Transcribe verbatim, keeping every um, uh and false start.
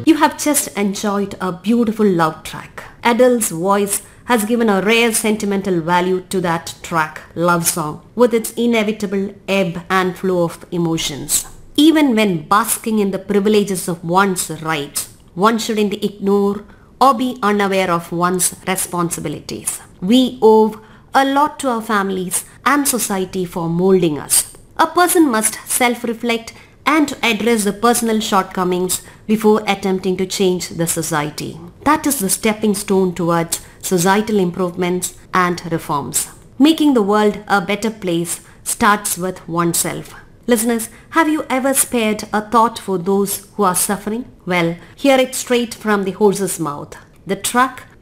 You have just enjoyed a beautiful love track. Adele's voice has given a rare sentimental value to that track, Love Song, with its inevitable ebb and flow of emotions. Even when basking in the privileges of one's rights, one shouldn't ignore or be unaware of one's responsibilities. We owe a lot to our families and society for molding us. A person must self-reflect and address the personal shortcomings before attempting to change the society. That is the stepping stone towards societal improvements and reforms. Making the world a better place starts with oneself. Listeners, have you ever spared a thought for those who are suffering? Well, hear it straight from the horse's mouth. The track